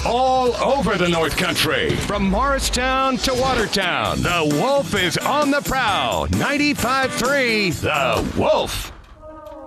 all over the North Country. From Morristown to Watertown, the Wolf is on the prowl. 95.3, The Wolf.